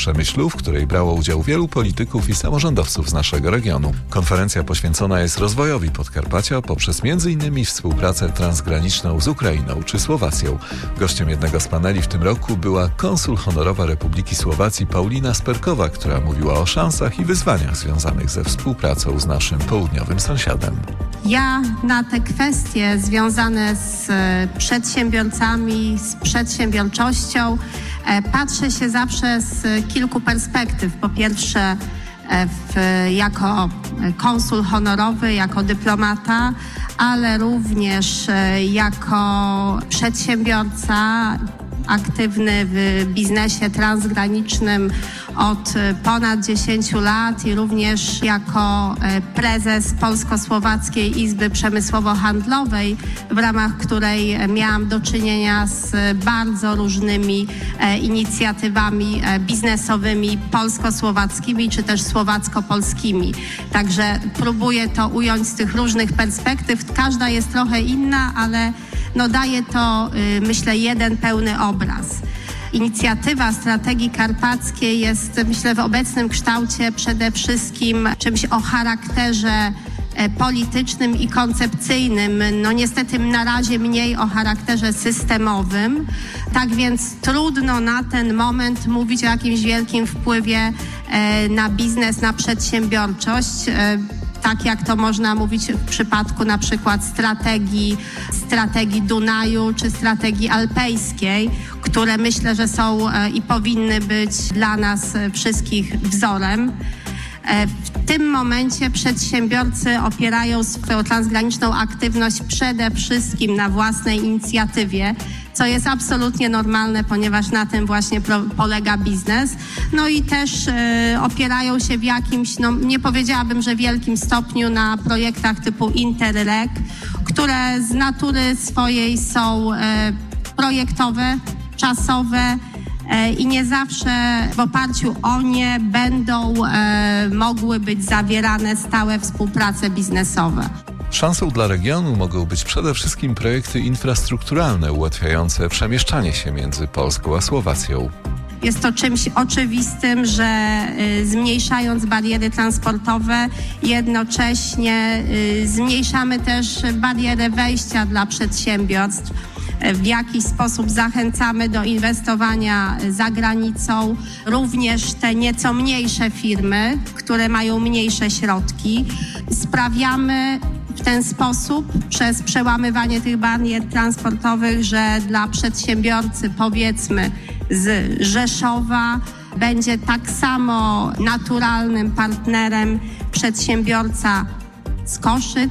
Przemyślu, w której brało udział wielu polityków i samorządowców z naszego regionu. Konferencja poświęcona jest rozwojowi Podkarpacia poprzez m.in. współpracę transgraniczną z Ukrainą czy Słowacją. Gościem jednego z paneli w tym roku była konsul honorowa Republiki Słowacji Paulina Sperkowa, która mówiła o szansach i wyzwaniach związanych ze współpracą z naszym południowym sąsiadem. Ja na te kwestie związane z przedsiębiorcami, z przedsiębiorczością patrzę się zawsze z kilku perspektyw. Po pierwsze jako konsul honorowy, jako dyplomata, ale również jako przedsiębiorca aktywny w biznesie transgranicznym od ponad 10 lat i również jako prezes Polsko-Słowackiej Izby Przemysłowo-Handlowej, w ramach której miałam do czynienia z bardzo różnymi inicjatywami biznesowymi polsko-słowackimi czy też słowacko-polskimi. Także próbuję to ująć z tych różnych perspektyw. Każda jest trochę inna, ale daje to, myślę, jeden pełny obraz. Inicjatywa Strategii Karpackiej jest, myślę, w obecnym kształcie przede wszystkim czymś o charakterze politycznym i koncepcyjnym. Niestety na razie mniej o charakterze systemowym. Tak więc trudno na ten moment mówić o jakimś wielkim wpływie na biznes, na przedsiębiorczość. Tak jak to można mówić w przypadku na przykład strategii Dunaju czy strategii alpejskiej, które myślę, że są i powinny być dla nas wszystkich wzorem. W tym momencie przedsiębiorcy opierają swoją transgraniczną aktywność przede wszystkim na własnej inicjatywie, co jest absolutnie normalne, ponieważ na tym właśnie polega biznes. I też opierają się w jakimś, nie powiedziałabym, że wielkim stopniu na projektach typu Interreg, które z natury swojej są projektowe, czasowe, i nie zawsze w oparciu o nie będą mogły być zawierane stałe współprace biznesowe. Szansą dla regionu mogą być przede wszystkim projekty infrastrukturalne ułatwiające przemieszczanie się między Polską a Słowacją. Jest to czymś oczywistym, że zmniejszając bariery transportowe, jednocześnie zmniejszamy też barierę wejścia dla przedsiębiorstw. W jakiś sposób zachęcamy do inwestowania za granicą również te nieco mniejsze firmy, które mają mniejsze środki. Sprawiamy w ten sposób, przez przełamywanie tych barier transportowych, że dla przedsiębiorcy, powiedzmy, z Rzeszowa będzie tak samo naturalnym partnerem przedsiębiorca z Koszyc,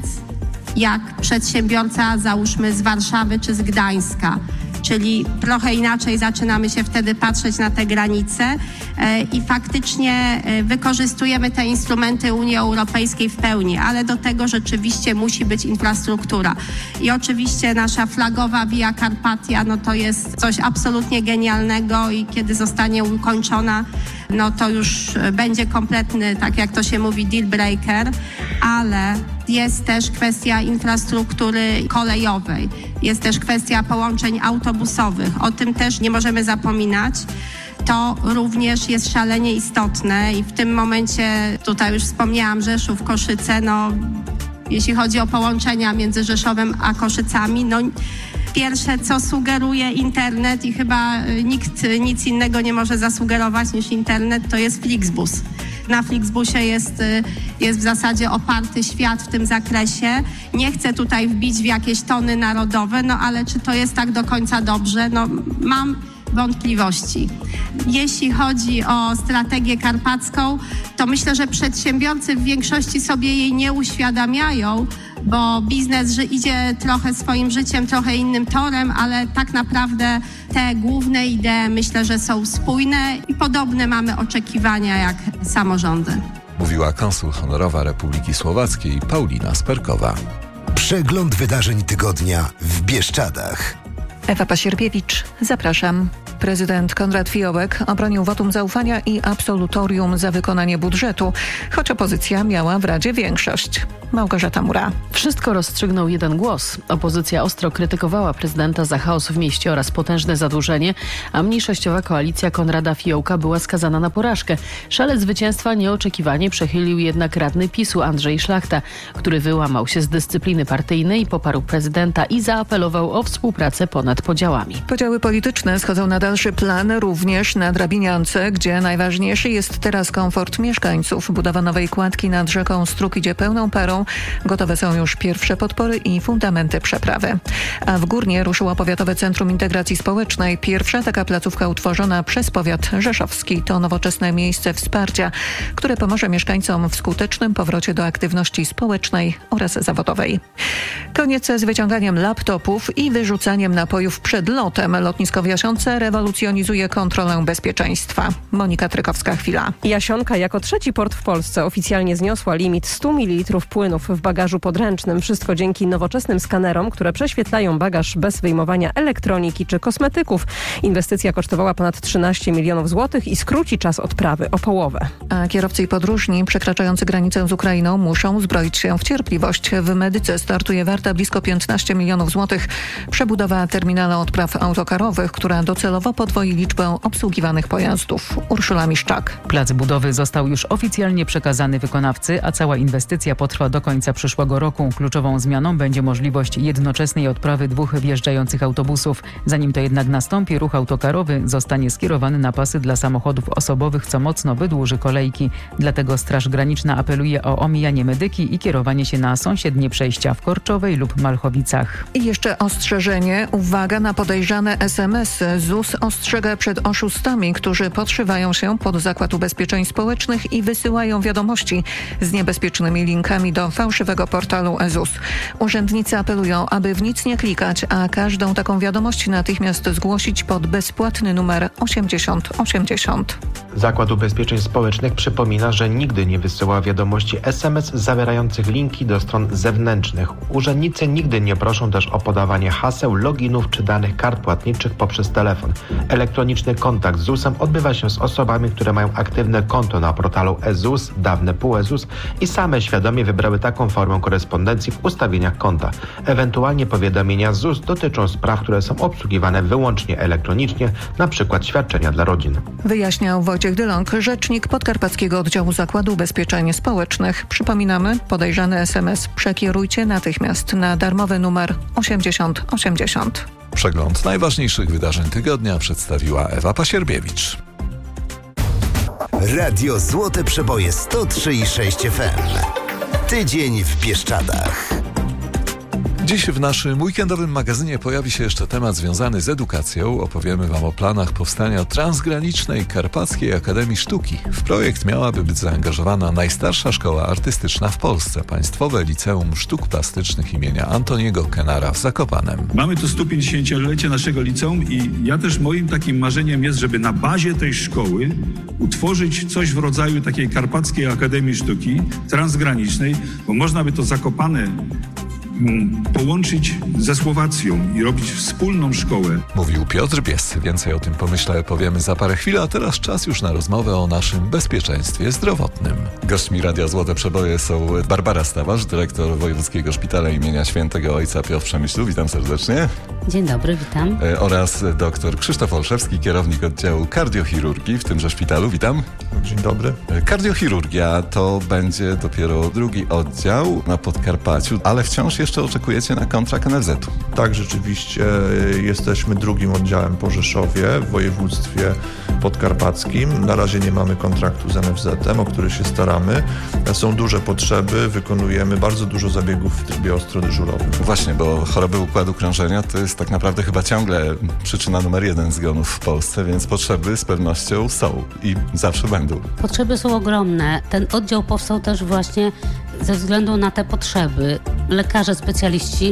jak przedsiębiorca, załóżmy, z Warszawy czy z Gdańska. Czyli trochę inaczej zaczynamy się wtedy patrzeć na te granice i faktycznie wykorzystujemy te instrumenty Unii Europejskiej w pełni, ale do tego rzeczywiście musi być infrastruktura. I oczywiście nasza flagowa Via Carpatia, to jest coś absolutnie genialnego i kiedy zostanie ukończona, to już będzie kompletny, tak jak to się mówi, deal breaker, ale jest też kwestia infrastruktury kolejowej, jest też kwestia połączeń autobusowych. O tym też nie możemy zapominać. To również jest szalenie istotne i w tym momencie, tutaj już wspomniałam, Rzeszów, Koszyce, jeśli chodzi o połączenia między Rzeszowem a Koszycami, pierwsze, co sugeruje internet i chyba nikt nic innego nie może zasugerować niż internet, to jest Flixbus. Na Flixbusie jest w zasadzie oparty świat w tym zakresie. Nie chcę tutaj wbić w jakieś tony narodowe, ale czy to jest tak do końca dobrze? Mam wątpliwości. Jeśli chodzi o strategię karpacką, to myślę, że przedsiębiorcy w większości sobie jej nie uświadamiają, bo biznes idzie trochę swoim życiem, trochę innym torem, ale tak naprawdę te główne idee myślę, że są spójne i podobne mamy oczekiwania jak samorządy. Mówiła konsul honorowa Republiki Słowackiej Paulina Sperkowa. Przegląd wydarzeń tygodnia w Bieszczadach. Ewa Pasierbiewicz, zapraszam. Prezydent Konrad Fiołek obronił wotum zaufania i absolutorium za wykonanie budżetu, choć opozycja miała w Radzie większość. Małgorzata Mura. Wszystko rozstrzygnął jeden głos. Opozycja ostro krytykowała prezydenta za chaos w mieście oraz potężne zadłużenie, a mniejszościowa koalicja Konrada Fiołka była skazana na porażkę. Szalec zwycięstwa nieoczekiwanie przechylił jednak radny PiS-u Andrzej Szlachta, który wyłamał się z dyscypliny partyjnej, poparł prezydenta i zaapelował o współpracę ponad podziałami. Podziały polityczne schodzą na dalszy plan również na Drabiniance, gdzie najważniejszy jest teraz komfort mieszkańców. Budowa nowej kładki nad rzeką Strug idzie pełną parą. Gotowe są już pierwsze podpory i fundamenty przeprawy. A w Górnie ruszyło Powiatowe Centrum Integracji Społecznej. Pierwsza taka placówka utworzona przez powiat rzeszowski. To nowoczesne miejsce wsparcia, które pomoże mieszkańcom w skutecznym powrocie do aktywności społecznej oraz zawodowej. Koniec z wyciąganiem laptopów i wyrzucaniem napojów przed lotem. Lotnisko w Jasionce rewolucjonizuje kontrolę bezpieczeństwa. Monika Trykowska-Chwila. Jasionka jako trzeci port w Polsce oficjalnie zniosła limit 100 ml płynów w bagażu podręcznym. Wszystko dzięki nowoczesnym skanerom, które prześwietlają bagaż bez wyjmowania elektroniki czy kosmetyków. Inwestycja kosztowała ponad 13 milionów złotych i skróci czas odprawy o połowę. A kierowcy i podróżni przekraczający granicę z Ukrainą muszą uzbroić się w cierpliwość. W Medyce startuje warta blisko 15 milionów złotych przebudowa terminala odpraw autokarowych, która docelowo podwoi liczbę obsługiwanych pojazdów. Urszula Miszczak. Plac budowy został już oficjalnie przekazany wykonawcy, a cała inwestycja potrwa do końca przyszłego roku. Kluczową zmianą będzie możliwość jednoczesnej odprawy 2 wjeżdżających autobusów. Zanim to jednak nastąpi, ruch autokarowy zostanie skierowany na pasy dla samochodów osobowych, co mocno wydłuży kolejki. Dlatego Straż Graniczna apeluje o omijanie Medyki i kierowanie się na sąsiednie przejścia w Korczowej lub Malchowicach. I jeszcze ostrzeżenie. Uwaga na podejrzane SMS-y. ZUS ostrzega przed oszustami, którzy podszywają się pod Zakład Ubezpieczeń Społecznych i wysyłają wiadomości z niebezpiecznymi linkami do fałszywego portalu ZUS. Urzędnicy apelują, aby w nic nie klikać, a każdą taką wiadomość natychmiast zgłosić pod bezpłatny numer 8080. Zakład Ubezpieczeń Społecznych przypomina, że nigdy nie wysyła wiadomości SMS zawierających linki do stron zewnętrznych. Urzędnicy nigdy nie proszą też o podawanie haseł, loginów czy danych kart płatniczych poprzez telefon. Elektroniczny kontakt z ZUS-em odbywa się z osobami, które mają aktywne konto na portalu e-ZUS, dawne PUE-ZUS i same świadomie wybrały taką formę korespondencji w ustawieniach konta. Ewentualnie powiadomienia z ZUS dotyczą spraw, które są obsługiwane wyłącznie elektronicznie, np. świadczenia dla rodzin. Wyjaśniał Wojciech Dyląg, rzecznik Podkarpackiego Oddziału Zakładu Ubezpieczeń Społecznych. Przypominamy, podejrzany SMS przekierujcie natychmiast na darmowy numer 8080. Przegląd najważniejszych wydarzeń tygodnia przedstawiła Ewa Pasierbiewicz. Radio Złote Przeboje 103,6 FM. Tydzień w Bieszczadach. Dziś w naszym weekendowym magazynie pojawi się jeszcze temat związany z edukacją. Opowiemy Wam o planach powstania transgranicznej Karpackiej Akademii Sztuki. W projekt miałaby być zaangażowana najstarsza szkoła artystyczna w Polsce, Państwowe Liceum Sztuk Plastycznych imienia Antoniego Kenara w Zakopanem. Mamy tu 150-lecie naszego liceum i ja też moim takim marzeniem jest, żeby na bazie tej szkoły utworzyć coś w rodzaju takiej Karpackiej Akademii Sztuki transgranicznej, bo można by to Zakopane połączyć ze Słowacją i robić wspólną szkołę. Mówił Piotr Bies. Więcej o tym pomyśle powiemy za parę chwil, a teraz czas już na rozmowę o naszym bezpieczeństwie zdrowotnym. Gośćmi Radia Złote Przeboje są Barbara Stawarz, dyrektor Wojewódzkiego Szpitala imienia Świętego Ojca Piotra w Przemyślu. Witam serdecznie. Dzień dobry, witam. Oraz dr Krzysztof Olszewski, kierownik oddziału kardiochirurgii w tymże szpitalu. Witam. Dzień dobry. Kardiochirurgia to będzie dopiero drugi oddział na Podkarpaciu, ale wciąż jeszcze oczekujecie na kontrakt NFZ-u. Tak, rzeczywiście jesteśmy drugim oddziałem po Rzeszowie w województwie podkarpackim. Na razie nie mamy kontraktu z NFZ-em, o który się staramy. Są duże potrzeby, wykonujemy bardzo dużo zabiegów w trybie ostrodyżurowym. Właśnie, bo choroby układu krążenia to jest tak naprawdę chyba ciągle przyczyna numer 1 zgonów w Polsce, więc potrzeby z pewnością są i zawsze będą. Potrzeby są ogromne. Ten oddział powstał też właśnie ze względu na te potrzeby. Lekarze, specjaliści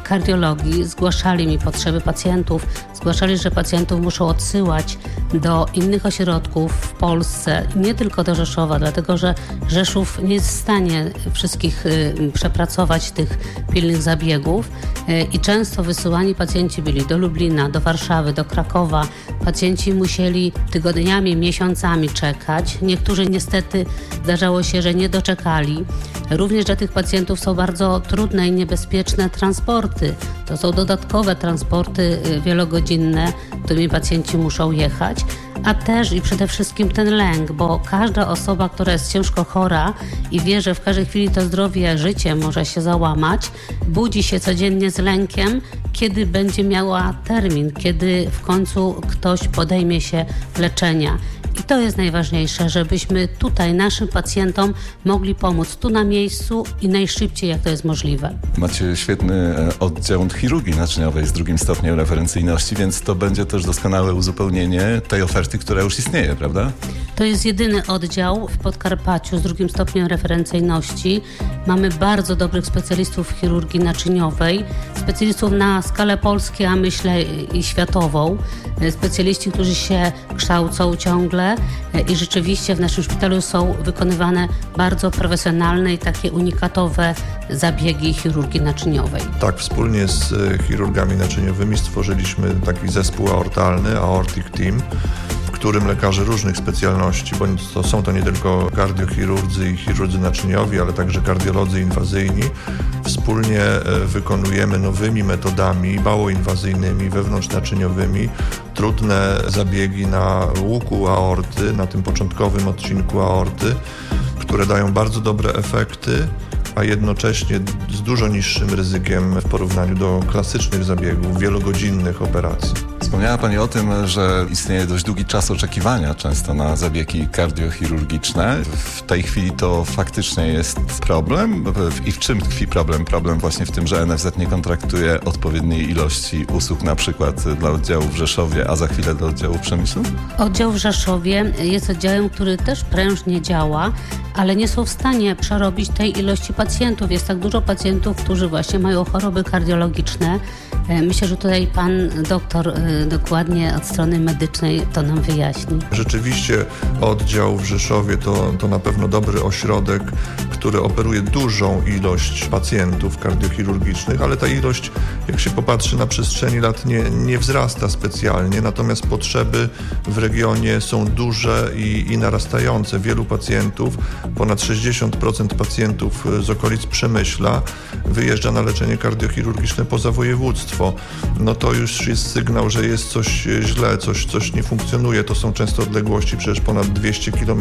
kardiologii zgłaszali mi potrzeby pacjentów, zgłaszali, że pacjentów muszą odsyłać do innych ośrodków w Polsce, nie tylko do Rzeszowa, dlatego że Rzeszów nie jest w stanie wszystkich przepracować tych pilnych zabiegów i często wysyłani pacjenci byli do Lublina, do Warszawy, do Krakowa. Pacjenci musieli tygodniami, miesiącami czekać. Niektórzy niestety zdarzało się, że nie doczekali. Również dla tych pacjentów są bardzo trudne i niebezpieczne transporty. To są dodatkowe transporty wielogodzinne, którymi pacjenci muszą jechać, a też i przede wszystkim ten lęk, bo każda osoba, która jest ciężko chora i wie, że w każdej chwili to zdrowie, życie może się załamać, budzi się codziennie z lękiem, kiedy będzie miała termin, kiedy w końcu ktoś podejmie się leczenia. I to jest najważniejsze, żebyśmy tutaj naszym pacjentom mogli pomóc tu na miejscu i najszybciej, jak to jest możliwe. Macie świetny oddział chirurgii naczyniowej z 2 stopniem referencyjności, więc to będzie też doskonałe uzupełnienie tej oferty, która już istnieje, prawda? To jest jedyny oddział w Podkarpaciu z 2 stopniem referencyjności. Mamy bardzo dobrych specjalistów w chirurgii naczyniowej, specjalistów na skalę polską, a myślę i światową. Specjaliści, którzy się kształcą ciągle i rzeczywiście w naszym szpitalu są wykonywane bardzo profesjonalne i takie unikatowe zabiegi chirurgii naczyniowej. Tak, wspólnie z chirurgami naczyniowymi stworzyliśmy taki zespół aortalny, Aortic Team, w którym lekarze różnych specjalności, bo są to nie tylko kardiochirurdzy i chirurdzy naczyniowi, ale także kardiolodzy inwazyjni, wspólnie wykonujemy nowymi metodami małoinwazyjnymi, wewnątrznaczyniowymi, trudne zabiegi na łuku aorty, na tym początkowym odcinku aorty, które dają bardzo dobre efekty, a jednocześnie z dużo niższym ryzykiem w porównaniu do klasycznych zabiegów, wielogodzinnych operacji. Wspomniała Pani o tym, że istnieje dość długi czas oczekiwania często na zabiegi kardiochirurgiczne. W tej chwili to faktycznie jest problem. I w czym tkwi problem? Problem właśnie w tym, że NFZ nie kontraktuje odpowiedniej ilości usług, na przykład dla oddziału w Rzeszowie, a za chwilę dla oddziału w Przemyślu? Oddział w Rzeszowie jest oddziałem, który też prężnie działa, ale nie są w stanie przerobić tej ilości pacjentów. Jest tak dużo pacjentów, którzy właśnie mają choroby kardiologiczne. Myślę, że tutaj pan doktor dokładnie od strony medycznej to nam wyjaśni. Rzeczywiście oddział w Rzeszowie to na pewno dobry ośrodek, który operuje dużą ilość pacjentów kardiochirurgicznych, ale ta ilość, jak się popatrzy na przestrzeni lat, nie wzrasta specjalnie, natomiast potrzeby w regionie są duże i narastające. Wielu pacjentów, ponad 60% pacjentów z okolic Przemyśla wyjeżdża na leczenie kardiochirurgiczne poza województwo. No to już jest sygnał, że jest coś źle, coś nie funkcjonuje. To są często odległości, przecież ponad 200 km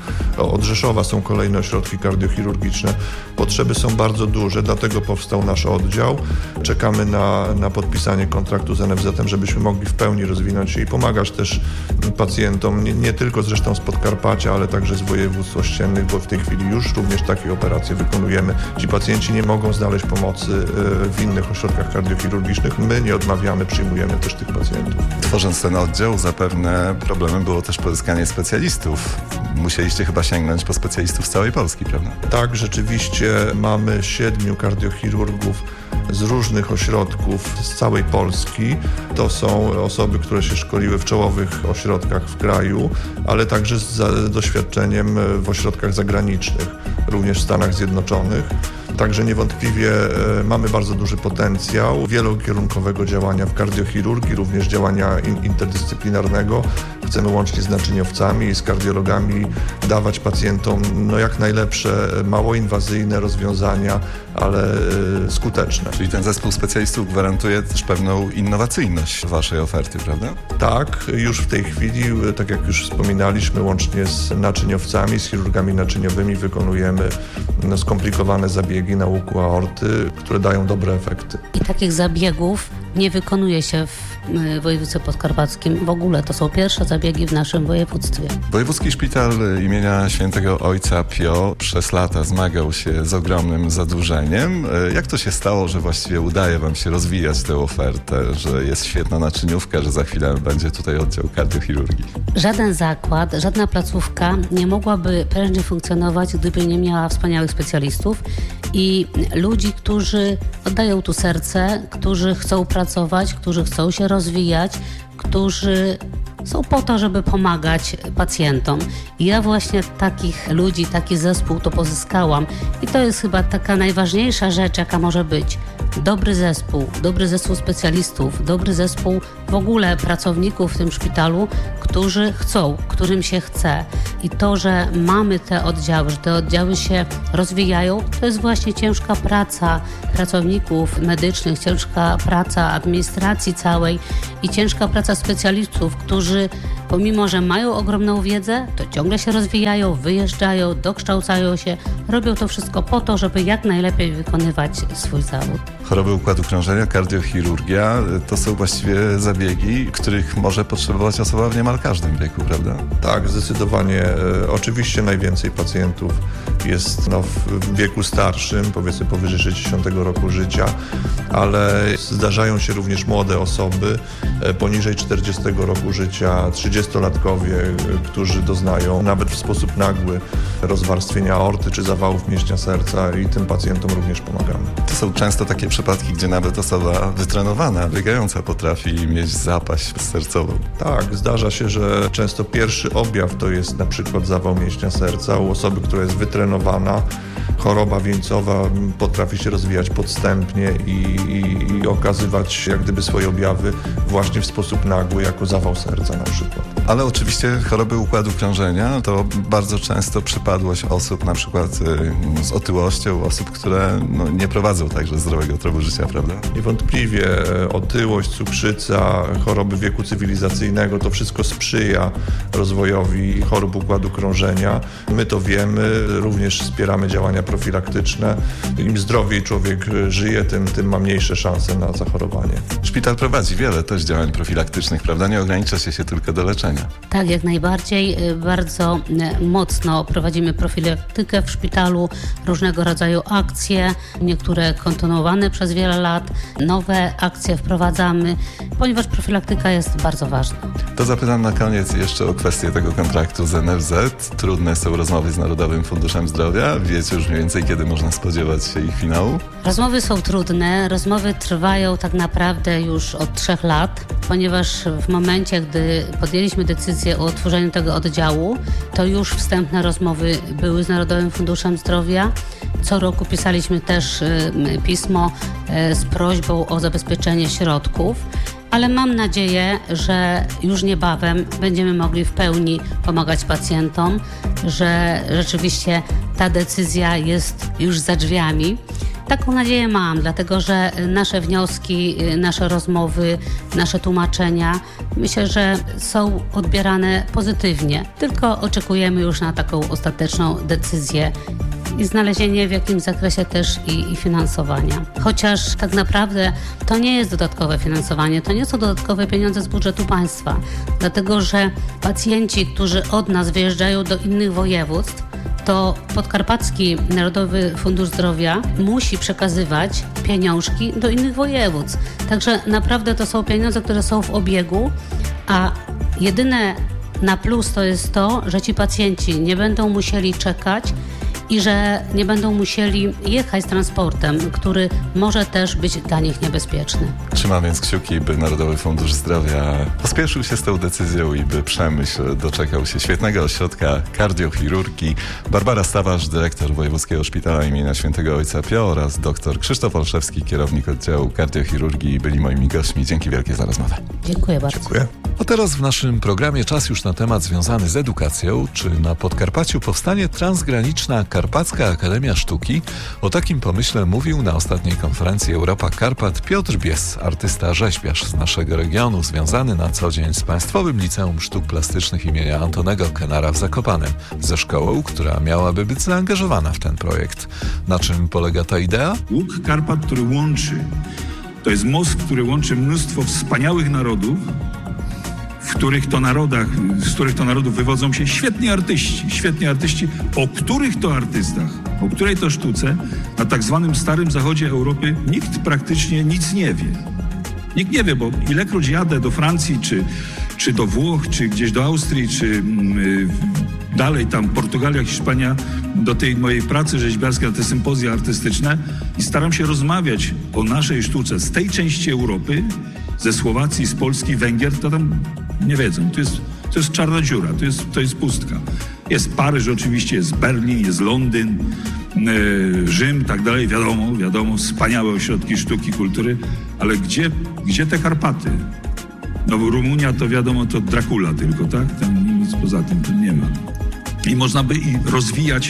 od Rzeszowa są kolejne ośrodki kardiochirurgiczne. Potrzeby są bardzo duże, dlatego powstał nasz oddział. Czekamy na podpisanie kontraktu z NFZ-em, żebyśmy mogli w pełni rozwinąć się i pomagać też pacjentom, nie tylko zresztą z Podkarpacia, ale także z województw ościennych, bo w tej chwili już również takie operacje wykonujemy. Ci pacjenci nie mogą znaleźć pomocy w innych ośrodkach kardiochirurgicznych. My nie odmawiamy, przyjmujemy też tych pacjentów. Tworząc ten oddział, zapewne problemem było też pozyskanie specjalistów. Musieliście chyba sięgnąć po specjalistów z całej Polski, prawda? Tak, rzeczywiście mamy 7 kardiochirurgów z różnych ośrodków z całej Polski. To są osoby, które się szkoliły w czołowych ośrodkach w kraju, ale także z doświadczeniem w ośrodkach zagranicznych, również w Stanach Zjednoczonych. Także niewątpliwie mamy bardzo duży potencjał wielokierunkowego działania w kardiochirurgii, również działania interdyscyplinarnego. Chcemy łącznie z naczyniowcami i z kardiologami dawać pacjentom jak najlepsze, mało inwazyjne rozwiązania, ale skuteczne. Czyli ten zespół specjalistów gwarantuje też pewną innowacyjność waszej oferty, prawda? Tak, już w tej chwili, tak jak już wspominaliśmy, łącznie z naczyniowcami, z chirurgami naczyniowymi wykonujemy skomplikowane zabiegi na łuku aorty, które dają dobre efekty. I takich zabiegów nie wykonuje się w województwie podkarpackim. W ogóle to są pierwsze zabiegi w naszym województwie. Wojewódzki Szpital imienia Świętego Ojca Pio przez lata zmagał się z ogromnym zadłużeniem. Jak to się stało, że właściwie udaje wam się rozwijać tę ofertę, że jest świetna naczyniówka, że za chwilę będzie tutaj oddział kardiochirurgii? Żaden zakład, żadna placówka nie mogłaby prężnie funkcjonować, gdyby nie miała wspaniałych specjalistów i ludzi, którzy oddają tu serce, którzy chcą pracować, którzy chcą się rozwijać, którzy są po to, żeby pomagać pacjentom. I ja właśnie takich ludzi, taki zespół to pozyskałam. I to jest chyba taka najważniejsza rzecz, jaka może być. Dobry zespół specjalistów, dobry zespół w ogóle pracowników w tym szpitalu, którzy chcą, którym się chce. I to, że mamy te oddziały, że te oddziały się rozwijają, to jest właśnie ciężka praca pracowników medycznych, ciężka praca administracji całej i ciężka praca specjalistów, którzy pomimo, że mają ogromną wiedzę, to ciągle się rozwijają, wyjeżdżają, dokształcają się, robią to wszystko po to, żeby jak najlepiej wykonywać swój zawód. Choroby układu krążenia, kardiochirurgia to są właściwie zabiegi, których może potrzebować osoba w niemal każdym wieku, prawda? Tak, zdecydowanie. Oczywiście najwięcej pacjentów jest w wieku starszym, powiedzmy powyżej 60 roku życia, ale zdarzają się również młode osoby poniżej 40 roku życia, 30-latkowie, którzy doznają nawet w sposób nagły rozwarstwienia aorty czy zawałów mięśnia serca i tym pacjentom również pomagamy. To są często takie przypadki, gdzie nawet osoba wytrenowana, biegająca potrafi mieć zapaść sercową. Tak, zdarza się, że często pierwszy objaw to jest na przykład zawał mięśnia serca u osoby, która jest wytrenowana. Choroba wieńcowa potrafi się rozwijać podstępnie i okazywać jak gdyby swoje objawy właśnie w sposób nagły, jako zawał serca na przykład. Ale oczywiście choroby układu krążenia to bardzo często przypadłość osób na przykład z otyłością, osób, które nie prowadzą także zdrowego trybu życia, prawda? Niewątpliwie otyłość, cukrzyca, choroby wieku cywilizacyjnego, to wszystko sprzyja rozwojowi chorób układu krążenia. My to wiemy, również wspieramy działania profilaktyczne. Im zdrowiej człowiek żyje, tym ma mniejsze szanse na zachorowanie. Szpital prowadzi wiele też działań profilaktycznych, prawda? Nie ogranicza się tylko do leczenia. Tak, jak najbardziej. Bardzo mocno prowadzimy profilaktykę w szpitalu, różnego rodzaju akcje, niektóre kontynuowane przez wiele lat, nowe akcje wprowadzamy, ponieważ profilaktyka jest bardzo ważna. To zapytam na koniec jeszcze o kwestię tego kontraktu z NFZ. Trudne są rozmowy z Narodowym Funduszem Zdrowia. Wiecie już mniej więcej, kiedy można spodziewać się ich finału? Rozmowy są trudne. Rozmowy trwają tak naprawdę już od 3 lat, ponieważ w momencie, gdy podjęliśmy decyzję o otworzeniu tego oddziału, to już wstępne rozmowy były z Narodowym Funduszem Zdrowia. Co roku pisaliśmy też pismo z prośbą o zabezpieczenie środków. Ale mam nadzieję, że już niebawem będziemy mogli w pełni pomagać pacjentom, że rzeczywiście ta decyzja jest już za drzwiami. Taką nadzieję mam, dlatego że nasze wnioski, nasze rozmowy, nasze tłumaczenia, myślę, że są odbierane pozytywnie. Tylko oczekujemy już na taką ostateczną decyzję i znalezienie w jakimś zakresie też i finansowania. Chociaż tak naprawdę to nie jest dodatkowe finansowanie, to nie są dodatkowe pieniądze z budżetu państwa, dlatego że pacjenci, którzy od nas wyjeżdżają do innych województw, to Podkarpacki Narodowy Fundusz Zdrowia musi przekazywać pieniążki do innych województw. Także naprawdę to są pieniądze, które są w obiegu, a jedyne na plus to jest to, że ci pacjenci nie będą musieli czekać i że nie będą musieli jechać z transportem, który może też być dla nich niebezpieczny. Trzymam więc kciuki, by Narodowy Fundusz Zdrowia pospieszył się z tą decyzją i by Przemyśl doczekał się świetnego ośrodka kardiochirurgii. Barbara Stawarz, dyrektor Wojewódzkiego Szpitala im. Świętego Ojca Pio oraz dr Krzysztof Olszewski, kierownik oddziału kardiochirurgii, byli moimi gośćmi. Dzięki wielkie za rozmowę. Dziękuję bardzo. Dziękuję. A teraz w naszym programie czas już na temat związany z edukacją. Czy na Podkarpaciu powstanie transgraniczna Karpacka Akademia Sztuki? O takim pomyśle mówił na ostatniej konferencji Europa Karpat Piotr Bies, artysta rzeźbiarz z naszego regionu, związany na co dzień z Państwowym Liceum Sztuk Plastycznych imienia Antonego Kenara w Zakopanem, ze szkołą, która miałaby być zaangażowana w ten projekt. Na czym polega ta idea? Łuk Karpat, który łączy, to jest most, który łączy mnóstwo wspaniałych narodów, z których to narodów wywodzą się świetni artyści, o których to artystach, o której to sztuce na tak zwanym Starym Zachodzie Europy nikt praktycznie nic nie wie. Nikt nie wie, bo ilekroć jadę do Francji, czy do Włoch, czy gdzieś do Austrii, czy dalej tam Portugalia, Hiszpania, do tej mojej pracy rzeźbiarskiej, na te sympozja artystyczne i staram się rozmawiać o naszej sztuce z tej części Europy, ze Słowacji, z Polski, Węgier, to tam nie wiedzą. To jest czarna dziura, to jest pustka. Jest Paryż oczywiście, jest Berlin, jest Londyn, Rzym, tak dalej, wiadomo, wspaniałe ośrodki sztuki, kultury, ale gdzie te Karpaty? No bo Rumunia to wiadomo, to Dracula tylko, tak? Tam nic poza tym tu nie ma. I można by rozwijać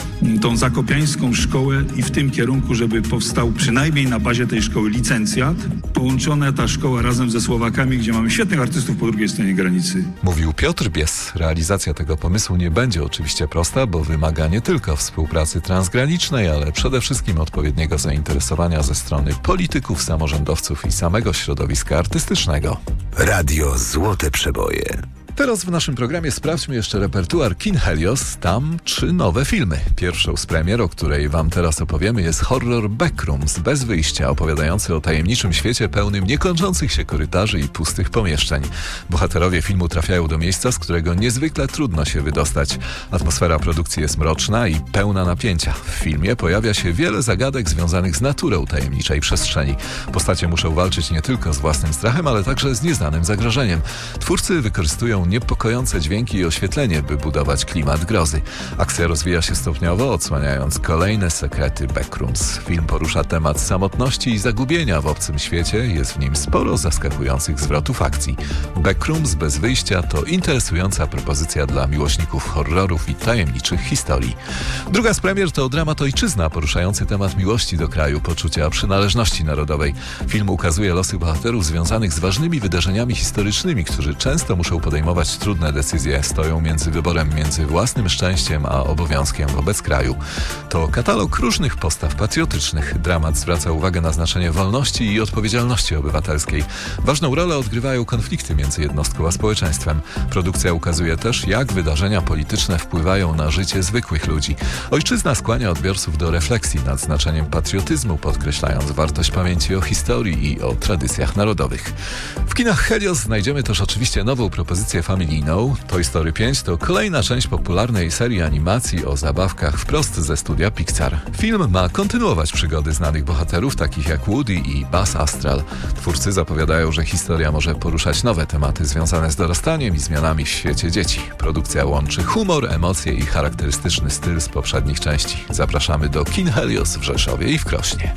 tą zakopiańską szkołę i w tym kierunku, żeby powstał przynajmniej na bazie tej szkoły licencjat, połączona ta szkoła razem ze Słowakami, gdzie mamy świetnych artystów po drugiej stronie granicy. Mówił Piotr Bies. Realizacja tego pomysłu nie będzie oczywiście prosta, bo wymaga nie tylko współpracy transgranicznej, ale przede wszystkim odpowiedniego zainteresowania ze strony polityków, samorządowców i samego środowiska artystycznego. Radio Złote Przeboje. Teraz w naszym programie sprawdźmy jeszcze repertuar kin Helios. Tam 3 nowe filmy. Pierwszą z premier, o której wam teraz opowiemy, jest horror Backrooms, bez wyjścia, opowiadający o tajemniczym świecie pełnym niekończących się korytarzy i pustych pomieszczeń. Bohaterowie filmu trafiają do miejsca, z którego niezwykle trudno się wydostać. Atmosfera produkcji jest mroczna i pełna napięcia. W filmie pojawia się wiele zagadek związanych z naturą tajemniczej przestrzeni. Postacie muszą walczyć nie tylko z własnym strachem, ale także z nieznanym zagrożeniem. Twórcy wykorzystują niepokojące dźwięki i oświetlenie, by budować klimat grozy. Akcja rozwija się stopniowo, odsłaniając kolejne sekrety Backrooms. Film porusza temat samotności i zagubienia w obcym świecie. Jest w nim sporo zaskakujących zwrotów akcji. Backrooms bez wyjścia to interesująca propozycja dla miłośników horrorów i tajemniczych historii. Druga z premier to dramat Ojczyzna, poruszający temat miłości do kraju, poczucia przynależności narodowej. Film ukazuje losy bohaterów związanych z ważnymi wydarzeniami historycznymi, którzy często muszą podejmować trudne decyzje, stoją między wyborem między własnym szczęściem a obowiązkiem wobec kraju. To katalog różnych postaw patriotycznych. Dramat zwraca uwagę na znaczenie wolności i odpowiedzialności obywatelskiej. Ważną rolę odgrywają konflikty między jednostką a społeczeństwem. Produkcja ukazuje też, jak wydarzenia polityczne wpływają na życie zwykłych ludzi. Ojczyzna skłania odbiorców do refleksji nad znaczeniem patriotyzmu, podkreślając wartość pamięci o historii i o tradycjach narodowych. W kinach Helios znajdziemy też oczywiście nową propozycję familijną. Toy Story 5 to kolejna część popularnej serii animacji o zabawkach wprost ze studia Pixar. Film ma kontynuować przygody znanych bohaterów, takich jak Woody i Buzz Astral. Twórcy zapowiadają, że historia może poruszać nowe tematy związane z dorastaniem i zmianami w świecie dzieci. Produkcja łączy humor, emocje i charakterystyczny styl z poprzednich części. Zapraszamy do kin Helios w Rzeszowie i w Krośnie.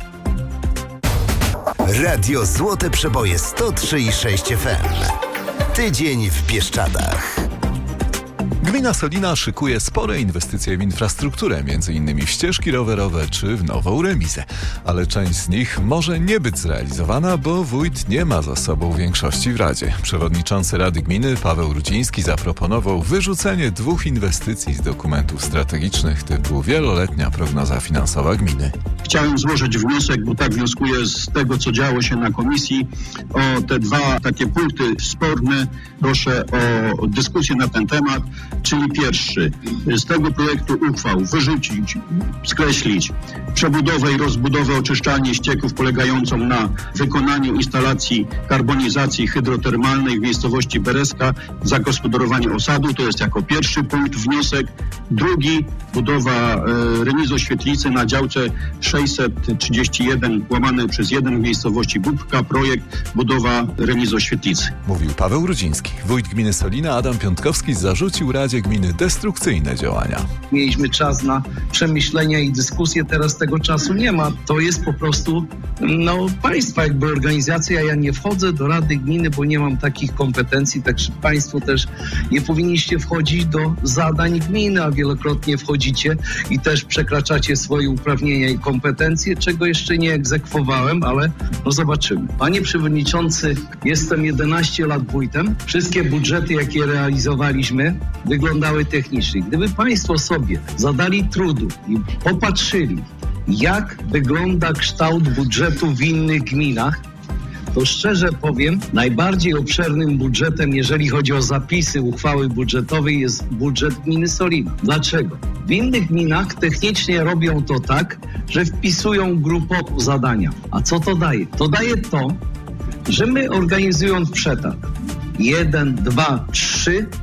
Radio Złote Przeboje 103,6 FM. Tydzień w Bieszczadach. Gmina Solina szykuje spore inwestycje w infrastrukturę, m.in. w ścieżki rowerowe czy w nową remizę. Ale część z nich może nie być zrealizowana, bo wójt nie ma za sobą większości w Radzie. Przewodniczący Rady Gminy Paweł Rudziński zaproponował wyrzucenie 2 inwestycji z dokumentów strategicznych typu wieloletnia prognoza finansowa gminy. Chciałem złożyć wniosek, bo tak wnioskuję z tego, co działo się na komisji, o te 2 takie punkty sporne. Proszę o dyskusję na ten temat. Czyli pierwszy, z tego projektu uchwał wyrzucić, skreślić przebudowę i rozbudowę oczyszczalni ścieków polegającą na wykonaniu instalacji karbonizacji hydrotermalnej w miejscowości Bereska, zagospodarowanie osadu. To jest jako pierwszy punkt wniosek. Drugi, budowa remizoświetlicy na działce 631/1 w miejscowości Bubka. Projekt budowa remizoświetlicy. Mówił Paweł Rudziński. Wójt gminy Solina Adam Piątkowski zarzucił Radzie Gminy destrukcyjne działania. Mieliśmy czas na przemyślenia i dyskusje, teraz tego czasu nie ma. To jest po prostu państwa jakby organizacja. Ja nie wchodzę do Rady Gminy, bo nie mam takich kompetencji, także państwo też nie powinniście wchodzić do zadań gminy, a wielokrotnie wchodzicie i też przekraczacie swoje uprawnienia i kompetencje, czego jeszcze nie egzekwowałem, ale zobaczymy. Panie przewodniczący, jestem 11 lat wójtem. Wszystkie budżety, jakie realizowaliśmy, wyglądały technicznie. Gdyby państwo sobie zadali trudu i popatrzyli, jak wygląda kształt budżetu w innych gminach, to szczerze powiem, najbardziej obszernym budżetem, jeżeli chodzi o zapisy uchwały budżetowej, jest budżet gminy Solina. Dlaczego? W innych gminach technicznie robią to tak, że wpisują grupowo zadania. A co to daje? To daje to, że my organizując przetarg 1, 2, 3,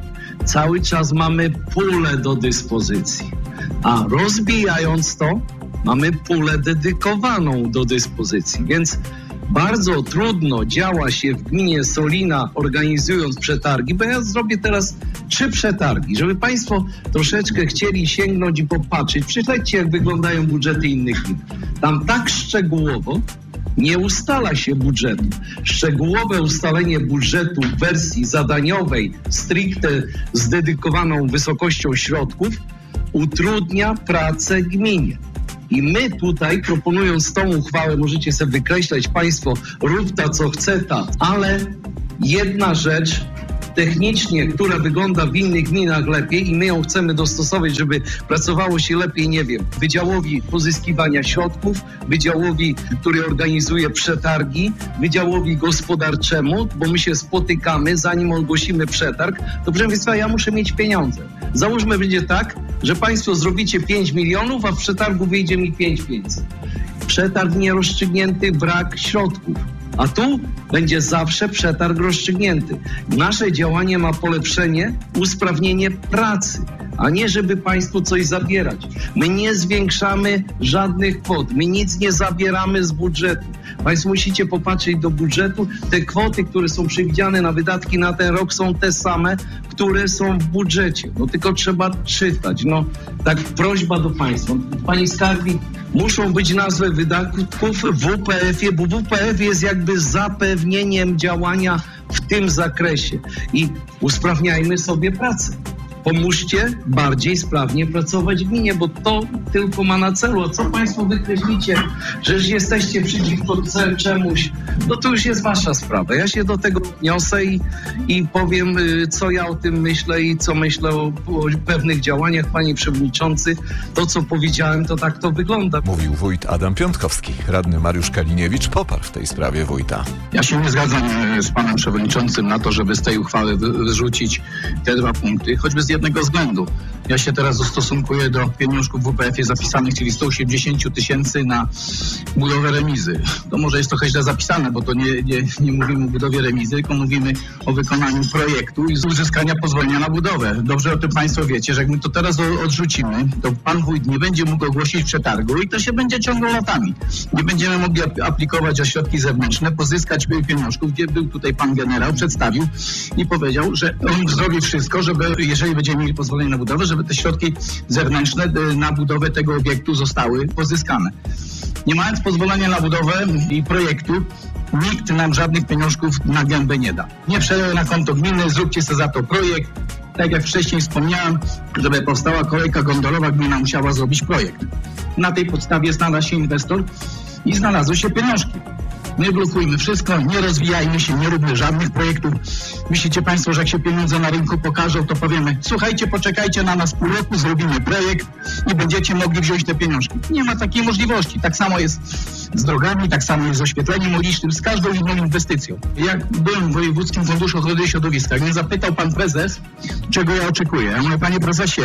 cały czas mamy pulę do dyspozycji, a rozbijając to, mamy pulę dedykowaną do dyspozycji, więc bardzo trudno działa się w gminie Solina, organizując przetargi, bo ja zrobię teraz 3 przetargi, żeby Państwo troszeczkę chcieli sięgnąć i popatrzeć. Prześledźcie, jak wyglądają budżety innych gmin. Tam tak szczegółowo nie ustala się budżetu. Szczegółowe ustalenie budżetu w wersji zadaniowej, stricte z dedykowaną wysokością środków, utrudnia pracę gminie. I my tutaj, proponując tą uchwałę, możecie sobie wykreślać Państwo, rób ta co chce ta, ale jedna rzecz technicznie, która wygląda w innych gminach lepiej i my ją chcemy dostosować, żeby pracowało się lepiej, nie wiem, Wydziałowi Pozyskiwania Środków, Wydziałowi, który organizuje przetargi, Wydziałowi Gospodarczemu, bo my się spotykamy, zanim ogłosimy przetarg, to proszę Państwa, ja muszę mieć pieniądze. Załóżmy, będzie tak, że Państwo zrobicie 5 milionów, a w przetargu wyjdzie mi 500. Przetarg nierozstrzygnięty, brak środków. A tu będzie zawsze przetarg rozstrzygnięty. Nasze działanie ma polepszenie, usprawnienie pracy, a nie żeby Państwu coś zabierać. My nie zwiększamy żadnych kwot, my nic nie zabieramy z budżetu. Państwo musicie popatrzeć do budżetu. Te kwoty, które są przewidziane na wydatki na ten rok, są te same, które są w budżecie. No tylko trzeba czytać. No tak prośba do Państwa. Pani skarbnik, muszą być nazwy wydatków w WPF-ie, bo WPF jest jakby zapewnieniem działania w tym zakresie. I usprawniajmy sobie pracę. Pomóżcie bardziej sprawnie pracować w gminie, bo to tylko ma na celu. A co Państwo wykreślicie, że jesteście przeciwko czemuś, no to już jest Wasza sprawa. Ja się do tego odniosę i powiem, co ja o tym myślę i co myślę o pewnych działaniach. Panie Przewodniczący, to co powiedziałem, to tak to wygląda. Mówił wójt Adam Piątkowski. Radny Mariusz Kaliniewicz poparł w tej sprawie wójta. Ja się nie zgadzam z panem przewodniczącym na to, żeby z tej uchwały wyrzucić te 2 punkty, choćby z jednego względu. Ja się teraz ustosunkuję do pieniążków w WPF-ie zapisanych, czyli 180 000 na budowę remizy. To może jest trochę źle zapisane, bo to nie mówimy o budowie remizy, tylko mówimy o wykonaniu projektu i uzyskania pozwolenia na budowę. Dobrze o tym Państwo wiecie, że jak my to teraz odrzucimy, to pan wójt nie będzie mógł ogłosić przetargu i to się będzie ciągło latami. Nie będziemy mogli aplikować o środki zewnętrzne, pozyskać pieniążków, gdzie był tutaj pan generał, przedstawił i powiedział, że on zrobi wszystko, żeby, jeżeli będziemy mieli pozwolenie na budowę, żeby te środki zewnętrzne na budowę tego obiektu zostały pozyskane. Nie mając pozwolenia na budowę i projektu, nikt nam żadnych pieniążków na gębę nie da. Nie przeleje na konto gminy, zróbcie sobie za to projekt. Tak jak wcześniej wspomniałem, żeby powstała kolejka gondolowa, gmina musiała zrobić projekt. Na tej podstawie znalazł się inwestor i znalazły się pieniążki. Nie blokujmy wszystko, nie rozwijajmy się, nie róbmy żadnych projektów. Myślicie Państwo, że jak się pieniądze na rynku pokażą, to powiemy, słuchajcie, poczekajcie na nas pół roku, zrobimy projekt i będziecie mogli wziąć te pieniążki. Nie ma takiej możliwości. Tak samo jest z drogami, tak samo jest z oświetleniem ulicznym, z każdą inną inwestycją. Jak byłem w Wojewódzkim Funduszu Ochrony Środowiska, mnie zapytał pan prezes, czego ja oczekuję. Ja mówię, panie prezesie,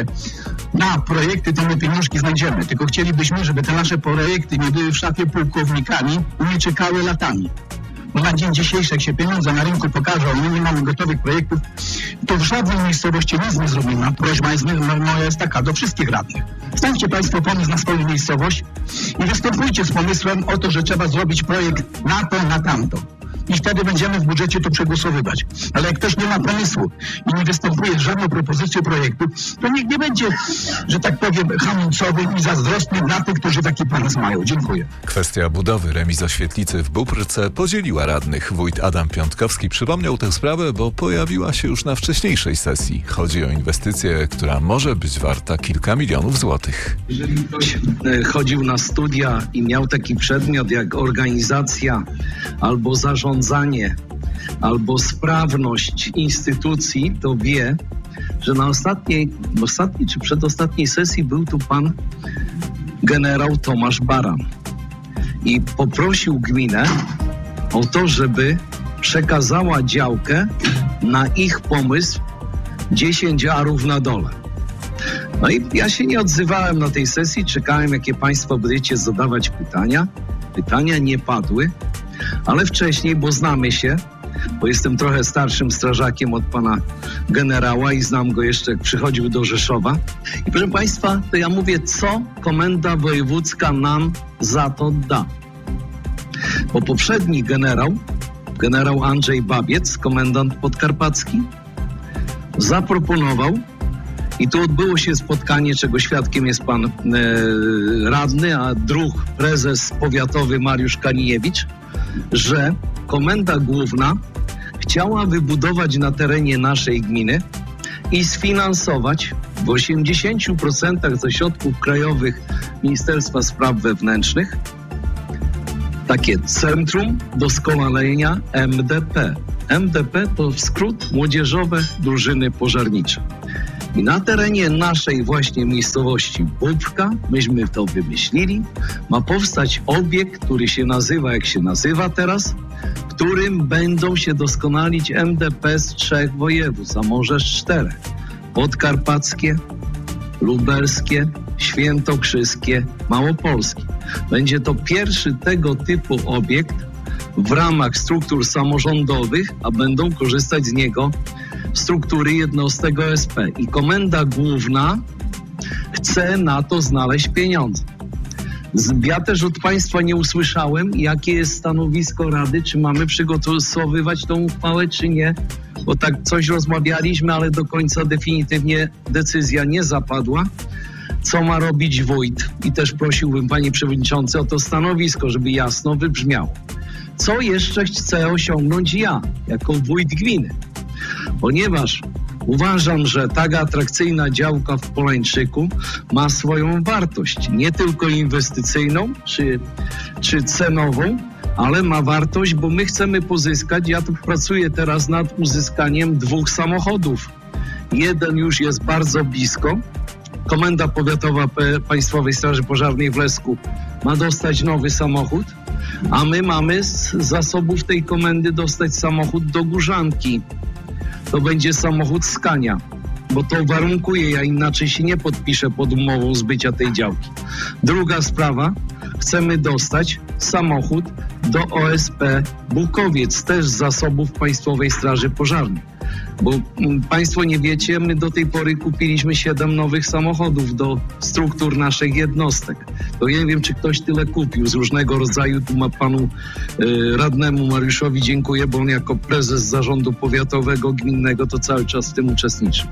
na projekty to my pieniążki znajdziemy, tylko chcielibyśmy, żeby te nasze projekty nie były w szafie pułkownikami i nie czekały latami. Bo na dzień dzisiejszy, jak się pieniądze na rynku pokażą, my nie mamy gotowych projektów, to w żadnej miejscowości nic nie zrobimy. Prośba moja jest taka do wszystkich radnych. Stawcie Państwo pomysł na swoją miejscowość i występujcie z pomysłem o to, że trzeba zrobić projekt na to, na tamto. I wtedy będziemy w budżecie to przegłosowywać. Ale jak ktoś nie ma pomysłu i nie występuje z żadną propozycją projektu, to nikt nie będzie, że tak powiem, hamulcowym i zazdrosnym na tych, którzy taki pomysł mają. Dziękuję. Kwestia budowy remiz oświetlicy w Bóbrce podzieliła radnych. Wójt Adam Piątkowski przypomniał tę sprawę, bo pojawiła się już na wcześniejszej sesji. Chodzi o inwestycję, która może być warta kilka milionów złotych. Jeżeli ktoś chodził na studia i miał taki przedmiot jak organizacja albo zarządzanie, albo sprawność instytucji, to wie, że na ostatniej czy przedostatniej sesji był tu pan generał Tomasz Baran i poprosił gminę o to, żeby przekazała działkę na ich pomysł 10 arów na dole. No i ja się nie odzywałem na tej sesji, czekałem, jakie Państwo będziecie zadawać pytania. Pytania nie padły, ale wcześniej, bo znamy się, bo jestem trochę starszym strażakiem od pana generała i znam go jeszcze, jak przychodził do Rzeszowa. I proszę państwa, to ja mówię, co komenda wojewódzka nam za to da. Bo poprzedni generał Andrzej Babiec, komendant podkarpacki, zaproponował, i tu odbyło się spotkanie, czego świadkiem jest pan radny, a druh prezes powiatowy Mariusz Kaniewicz, że komenda główna chciała wybudować na terenie naszej gminy i sfinansować w 80% ze środków krajowych Ministerstwa Spraw Wewnętrznych takie Centrum Doskonalenia MDP. MDP to w skrót Młodzieżowe Drużyny Pożarnicze. I na terenie naszej właśnie miejscowości Bóbka, myśmy to wymyślili, ma powstać obiekt, który się nazywa, jak się nazywa teraz, w którym będą się doskonalić MDP z 3 województw, a może z 4. Podkarpackie, lubelskie, świętokrzyskie, małopolskie. Będzie to pierwszy tego typu obiekt w ramach struktur samorządowych, a będą korzystać z niego struktury jednostek OSP. I komenda główna chce na to znaleźć pieniądze. Ja też od państwa nie usłyszałem, jakie jest stanowisko Rady, czy mamy przygotowywać tą uchwałę, czy nie, bo tak coś rozmawialiśmy, ale do końca definitywnie decyzja nie zapadła. Co ma robić wójt? I też prosiłbym, panie przewodniczący, o to stanowisko, żeby jasno wybrzmiało. Co jeszcze chcę osiągnąć ja, jako wójt gminy? Ponieważ uważam, że taka atrakcyjna działka w Polańczyku ma swoją wartość, nie tylko inwestycyjną czy cenową, ale ma wartość, bo my chcemy pozyskać, ja tu pracuję teraz nad uzyskaniem 2 samochodów. Jeden już jest bardzo blisko. Komenda Powiatowa Państwowej Straży Pożarnej w Lesku ma dostać nowy samochód, a my mamy z zasobów tej komendy dostać samochód do Górzanki. To będzie samochód Scania, bo to warunkuje, ja inaczej się nie podpiszę pod umową zbycia tej działki. Druga sprawa, chcemy dostać samochód do OSP Bukowiec, też z zasobów Państwowej Straży Pożarnej. Bo państwo nie wiecie, my do tej pory kupiliśmy 7 nowych samochodów do struktur naszych jednostek. To ja nie wiem, czy ktoś tyle kupił z różnego rodzaju. Tu ma panu radnemu Mariuszowi dziękuję, bo on jako prezes zarządu powiatowego, gminnego to cały czas w tym uczestniczy.